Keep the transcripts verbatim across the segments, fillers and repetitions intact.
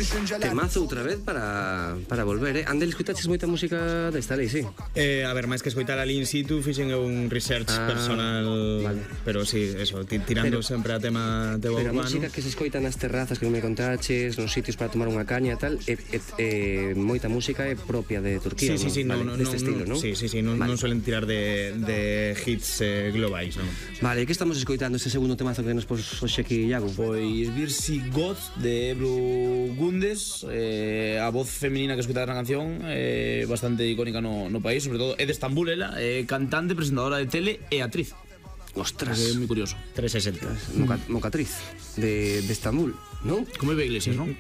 Temazo outra vez para, para volver, eh? Andel, escutaches moita música desta lei, sí? Eh, a ver, máis que escoitar ali in situ, fixen un research Ah, personal, vale. pero sí, eso, ti- tirando Pero- sempre a tema de Pero a urbano. música que se escoita nas terrazas que non me contaches, nos sitios para tomar unha caña e tal, é, é, é moita música é propia de Turquía, Sí, sí, sí, vale, no, no, deste no, estilo, non? Sí, sí, sí, non, Vale. non suelen tirar de, de hits eh, globais, non? Vale, que estamos escoitando este segundo temazo que nos pos hoxe aquí, Iago? Pois Virsi God de Ebru Gundes, eh, a voz femenina que escutada na canción, eh, bastante icónica no, no país, sobre todo é de Estambul, ela, é cantante, presentadora de tele e actriz. Ostras, É moi curioso. trescientos sesenta. Moca, mocatriz de, de Estambul, non? Como Eva Iglesias, non?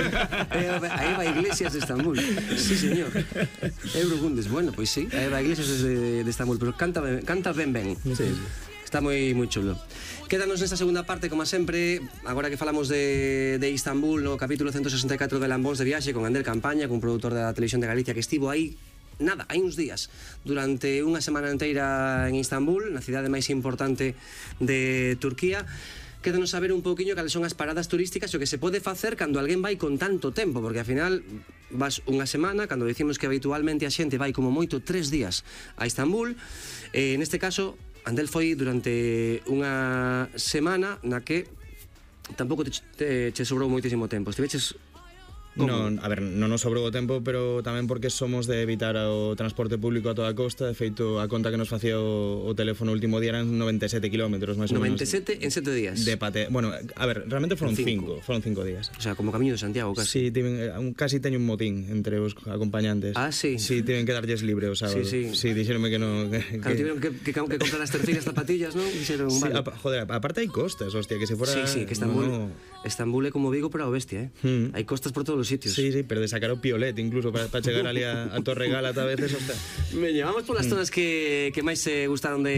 A Eva Iglesias de Estambul. Sí, señor. Ebru Gundes, bueno, pois sí, a Eva Iglesias es de, de Estambul, pero canta ben, canta ben ben. Sí. Está moi moi chulo. Quédanos nesta segunda parte, como sempre, agora que falamos de, de Istambul, no capítulo ciento sesenta e catro de Lambóns de Viaxe, con Ander Campaña, con produtor da Televisión de Galicia, que estivo aí, nada, hai uns días, durante unha semana inteira en Istambul, na cidade máis importante de Turquía. Quédanos saber un pouquiño cales son as paradas turísticas e o que se pode facer cando alguén vai con tanto tempo, porque ao final vas unha semana, cando dicimos que habitualmente a xente vai como moito tres días a Istambul, e neste caso Andel foi durante unha semana na que tampouco te, te, te sobrou moitísimo tempo. Estiveches Non, a ver, non nos sobrou o tempo, pero tamén porque somos de evitar o transporte público a toda costa. De feito, a conta que nos facía o, o teléfono o último día eran noventa e sete kilómetros, máis ou menos. noventa e sete en sete días. De pate... Bueno, a ver, realmente foron Cinco. cinco, foron cinco días. O sea, como Camiño de Santiago, casi. Sí, tiven, eh, un- casi teño un motín entre os acompañantes. Ah, sí. Sí, tiven que darlles libre o sábado. Sí, sí. Sí, dixeronme que non... Que, Claro, tiveron que, que, que comprar as terceiras zapatillas, non? Dixeron, Sí, vale. apa- joder, aparte hai costas, hostia, que se fuera... Sí, sí, que Estambul, no, no. Estambul é como Vigo, pero a bestia, eh? Mm. Hai costas por todos os sitios. Sí, sí, pero de sacar o piolet incluso para pa chegar ali a, a Torre Gálata a veces, hostia. Me llevamos por las zonas que, que máis se gustaron de